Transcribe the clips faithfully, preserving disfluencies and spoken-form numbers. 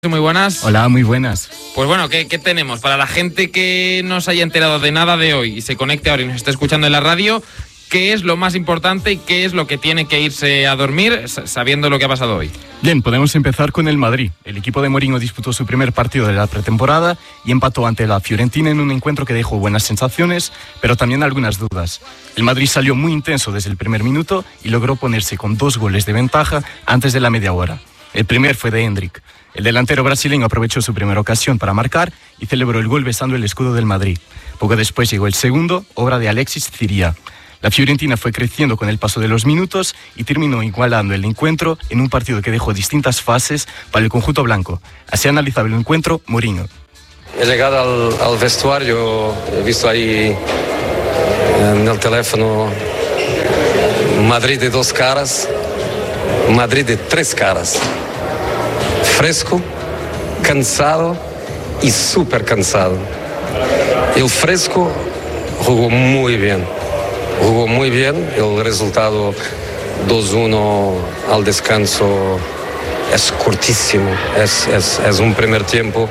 Muy buenas. Hola, muy buenas. Pues bueno, ¿qué, ¿qué tenemos? Para la gente que no se haya enterado de nada de hoy y se conecte ahora y nos esté escuchando en la radio, ¿qué es lo más importante y qué es lo que tiene que irse a dormir sabiendo lo que ha pasado hoy? Bien, podemos empezar con el Madrid. El equipo de Mourinho disputó su primer partido de la pretemporada y empató ante la Fiorentina en un encuentro que dejó buenas sensaciones, pero también algunas dudas. El Madrid salió muy intenso desde el primer minuto y logró ponerse con dos goles de ventaja antes de la media hora. El primer fue de Endrick. El delantero brasileño aprovechó su primera ocasión para marcar y celebró el gol besando el escudo del Madrid. Poco después llegó el segundo, obra de Alexis Ciria. La Fiorentina fue creciendo con el paso de los minutos y terminó igualando el encuentro en un partido que dejó distintas fases para el conjunto blanco. Así analizaba el encuentro Mourinho. He llegado al, al vestuario, he visto ahí en el teléfono Madrid de dos caras, Madrid de tres caras. Fresco, cansado y súper cansado. El Fresco jugó muy bien, jugó muy bien. El resultado dos uno al descanso es cortísimo, es, es, es un primer tiempo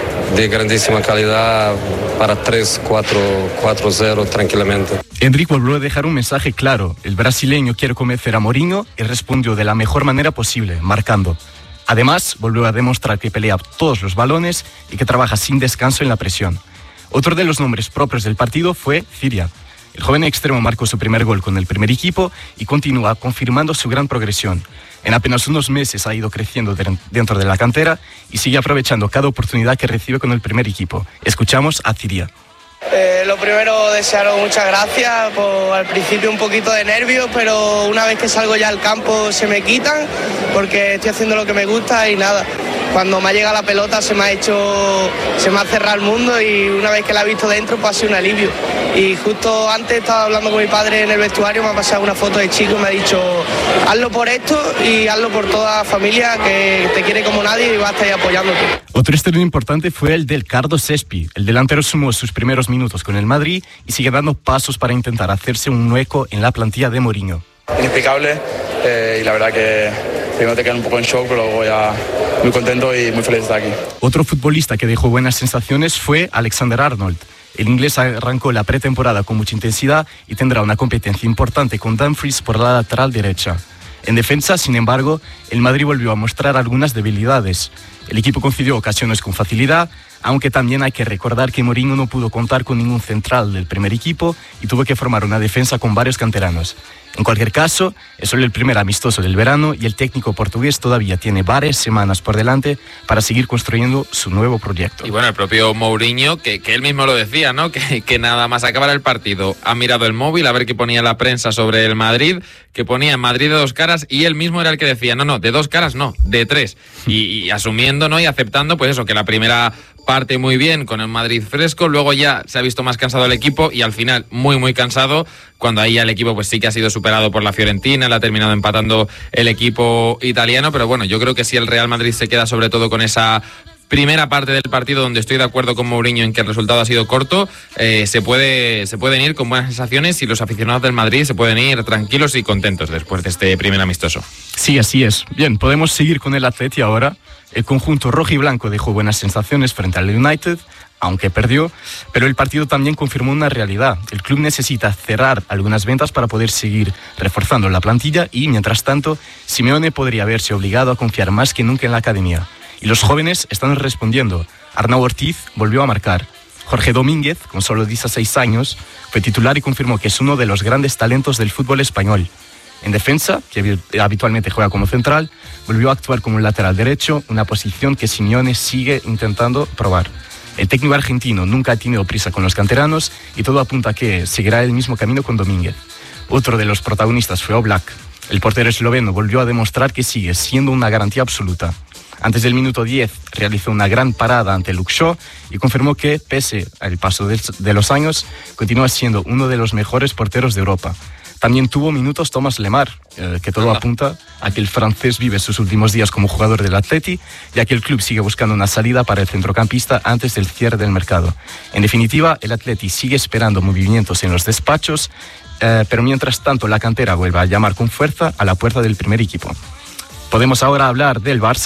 de grandísima calidad para tres cuatro cero tranquilamente. Endrick volvió a dejar un mensaje claro. El brasileño quiere convencer a Mourinho y respondió de la mejor manera posible, marcando. Además, volvió a demostrar que pelea todos los balones y que trabaja sin descanso en la presión. Otro de los nombres propios del partido fue Ciria. El joven extremo marcó su primer gol con el primer equipo y continúa confirmando su gran progresión. En apenas unos meses ha ido creciendo dentro de la cantera y sigue aprovechando cada oportunidad que recibe con el primer equipo. Escuchamos a Ciria. Eh, lo primero, desearos muchas gracias. Por, al principio un poquito de nervios, pero una vez que salgo ya al campo se me quitan porque estoy haciendo lo que me gusta y nada. Cuando me ha llegado la pelota se me ha hecho, se me ha cerrado el mundo y una vez que la he visto dentro pues ha sido un alivio. Y justo antes estaba hablando con mi padre en el vestuario, me ha pasado una foto de chico y me ha dicho hazlo por esto y hazlo por toda la familia que te quiere como nadie y va a estar ahí apoyándote. Otro estreno importante fue el del Cardo Sespi. El delantero sumó sus primeros minutos con el Madrid y sigue dando pasos para intentar hacerse un hueco en la plantilla de Mourinho. Inexplicable eh, y la verdad que primero te quedas un poco en shock, pero luego ya muy contento y muy feliz de estar aquí. Otro futbolista que dejó buenas sensaciones fue Alexander Arnold. El inglés arrancó la pretemporada con mucha intensidad y tendrá una competencia importante con Dumfries por la lateral derecha. En defensa, sin embargo, el Madrid volvió a mostrar algunas debilidades. El equipo concedió ocasiones con facilidad, aunque también hay que recordar que Mourinho no pudo contar con ningún central del primer equipo y tuvo que formar una defensa con varios canteranos. En cualquier caso, es solo el primer amistoso del verano y el técnico portugués todavía tiene varias semanas por delante para seguir construyendo su nuevo proyecto. Y bueno, el propio Mourinho, que, que él mismo lo decía, ¿no? Que, que nada más acabar el partido, ha mirado el móvil a ver qué ponía la prensa sobre el Madrid, que ponía Madrid de dos caras y él mismo era el que decía, no, no, de dos caras no, de tres. Y, y asumiendo, ¿no? Y aceptando, pues eso, que la primera parte muy bien con el Madrid fresco, luego ya se ha visto más cansado el equipo y al final muy muy cansado, cuando ahí ya el equipo pues sí que ha sido superado por la Fiorentina, le ha terminado empatando el equipo italiano, pero bueno, yo creo que si el Real Madrid se queda sobre todo con esa primera parte del partido donde estoy de acuerdo con Mourinho en que el resultado ha sido corto, eh, se puede se pueden ir con buenas sensaciones y los aficionados del Madrid se pueden ir tranquilos y contentos después de este primer amistoso. Sí, así es. Bien, podemos seguir con el Atleti ahora. El conjunto rojo y blanco dejó buenas sensaciones frente al United, aunque perdió, pero el partido también confirmó una realidad. El club necesita cerrar algunas ventas para poder seguir reforzando la plantilla y, mientras tanto, Simeone podría verse obligado a confiar más que nunca en la academia. Y los jóvenes están respondiendo. Arnau Ortiz volvió a marcar. Jorge Domínguez, con solo dieciséis años, fue titular y confirmó que es uno de los grandes talentos del fútbol español. En defensa, que habitualmente juega como central, volvió a actuar como un lateral derecho, una posición que Simeone sigue intentando probar. El técnico argentino nunca ha tenido prisa con los canteranos y todo apunta a que seguirá el mismo camino con Domínguez. Otro de los protagonistas fue Oblak. El portero esloveno volvió a demostrar que sigue siendo una garantía absoluta. Antes del minuto diez realizó una gran parada ante Luke Shaw y confirmó que, pese al paso de los años, continúa siendo uno de los mejores porteros de Europa. También tuvo minutos Thomas Lemar, eh, que todo apunta a que el francés vive sus últimos días como jugador del Atleti, ya que el club sigue buscando una salida para el centrocampista antes del cierre del mercado. En definitiva, el Atleti sigue esperando movimientos en los despachos, eh, pero mientras tanto la cantera vuelve a llamar con fuerza a la puerta del primer equipo. Podemos ahora hablar del Barça.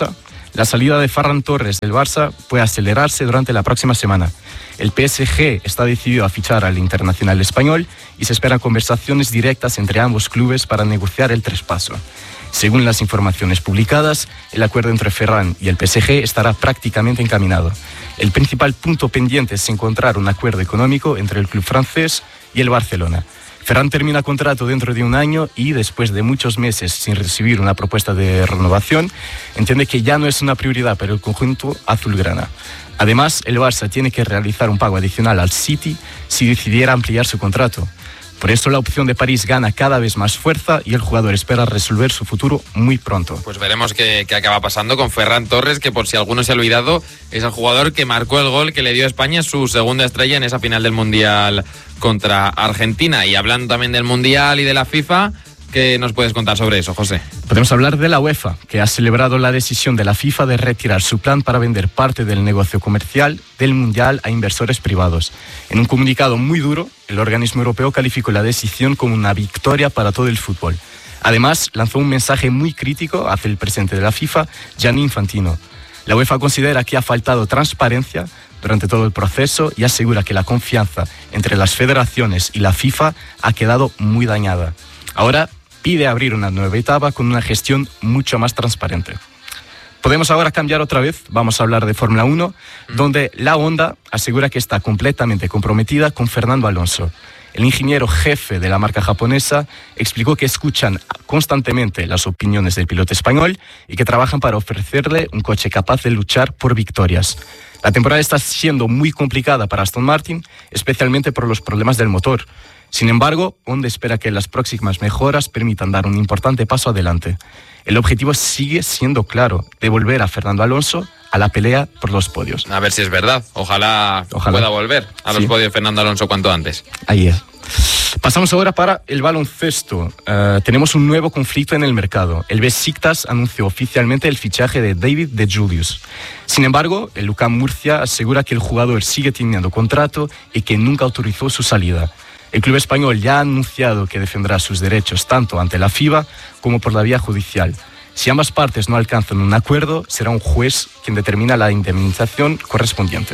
La salida de Ferran Torres del Barça puede acelerarse durante la próxima semana. El P S G está decidido a fichar al internacional español y se esperan conversaciones directas entre ambos clubes para negociar el traspaso. Según las informaciones publicadas, el acuerdo entre Ferran y el P S G estará prácticamente encaminado. El principal punto pendiente es encontrar un acuerdo económico entre el club francés y el Barcelona. Ferran termina contrato dentro de un año y, después de muchos meses sin recibir una propuesta de renovación, entiende que ya no es una prioridad para el conjunto azulgrana. Además, el Barça tiene que realizar un pago adicional al City si decidiera ampliar su contrato. Por eso la opción de París gana cada vez más fuerza y el jugador espera resolver su futuro muy pronto. Pues veremos qué, qué acaba pasando con Ferran Torres, que por si alguno se ha olvidado, es el jugador que marcó el gol que le dio a España su segunda estrella en esa final del Mundial contra Argentina. Y hablando también del Mundial y de la FIFA, ¿qué nos puedes contar sobre eso, José? Podemos hablar de la UEFA, que ha celebrado la decisión de la FIFA de retirar su plan para vender parte del negocio comercial del Mundial a inversores privados. En un comunicado muy duro, el organismo europeo calificó la decisión como una victoria para todo el fútbol. Además, lanzó un mensaje muy crítico hacia el presidente de la FIFA, Gianni Infantino. La UEFA considera que ha faltado transparencia durante todo el proceso y asegura que la confianza entre las federaciones y la FIFA ha quedado muy dañada. Ahora pide abrir una nueva etapa con una gestión mucho más transparente. Podemos ahora cambiar otra vez, vamos a hablar de Fórmula uno, donde la Honda asegura que está completamente comprometida con Fernando Alonso. El ingeniero jefe de la marca japonesa explicó que escuchan constantemente las opiniones del piloto español y que trabajan para ofrecerle un coche capaz de luchar por victorias. La temporada está siendo muy complicada para Aston Martin, especialmente por los problemas del motor. Sin embargo, Honda espera que las próximas mejoras permitan dar un importante paso adelante. El objetivo sigue siendo claro, devolver a Fernando Alonso a la pelea por los podios. A ver si es verdad. Ojalá, Ojalá. pueda volver a los Sí. podios Fernando Alonso cuanto antes. Ahí es. Pasamos ahora para el baloncesto. Uh, tenemos un nuevo conflicto en el mercado. El Besiktas anunció oficialmente el fichaje de David De Julius. Sin embargo, el UCAM Murcia asegura que el jugador sigue teniendo contrato y que nunca autorizó su salida. El club español ya ha anunciado que defenderá sus derechos tanto ante la FIBA como por la vía judicial. Si ambas partes no alcanzan un acuerdo, será un juez quien determina la indemnización correspondiente.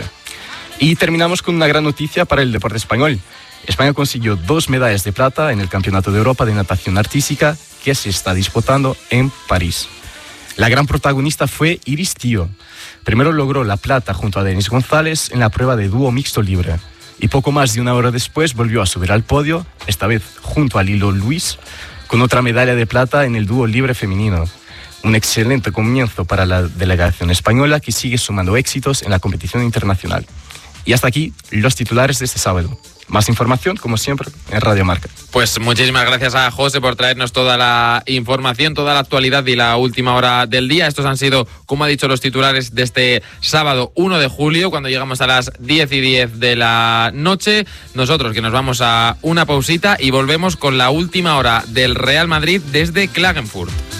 Y terminamos con una gran noticia para el deporte español. España consiguió dos medallas de plata en el Campeonato de Europa de Natación Artística que se está disputando en París. La gran protagonista fue Iris Tío. Primero logró la plata junto a Denis González en la prueba de dúo mixto libre. Y poco más de una hora después volvió a subir al podio, esta vez junto a Lilo Luis, con otra medalla de plata en el dúo libre femenino. Un excelente comienzo para la delegación española que sigue sumando éxitos en la competición internacional. Y hasta aquí los titulares de este sábado. Más información, como siempre, en Radio Marca. Pues muchísimas gracias a José por traernos toda la información, toda la actualidad y la última hora del día. Estos han sido, como ha dicho, los titulares de este sábado uno de julio, cuando llegamos a las diez y diez de la noche. Nosotros que nos vamos a una pausita y volvemos con la última hora del Real Madrid desde Klagenfurt.